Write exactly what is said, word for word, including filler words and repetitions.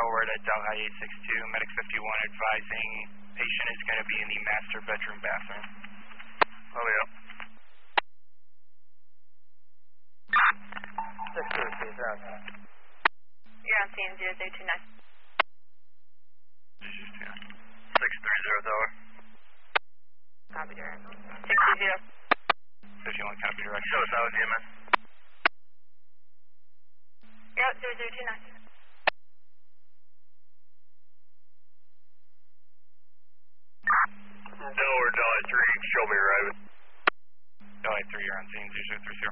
Word at Delhi eight six two, Medic fifty-one advising patient is going to be in the master bedroom bathroom. Oh, yeah. six two two, You're on scene zero three two nine. six three zero Tower. Copy, Derek. six two zero. fifty-one, copy direct. Show us how it's D M S. You're out zero zero two nine. Delaware, Delhi three, show me arriving. Delhi three, you're on scene zero zero three zero.